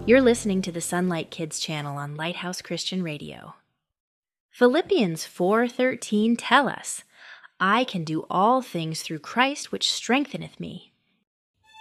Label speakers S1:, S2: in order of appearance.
S1: You're listening to the Sunlight Kids channel on Lighthouse Christian Radio. Philippians 4:13 tell us, "I can do all things through Christ which strengtheneth me."